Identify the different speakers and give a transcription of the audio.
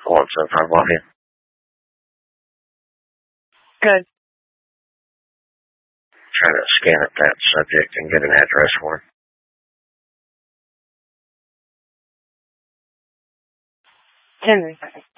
Speaker 1: Going so far, Bobby.
Speaker 2: Good.
Speaker 1: Trying to scan up that subject and get an address for him.
Speaker 2: Henry.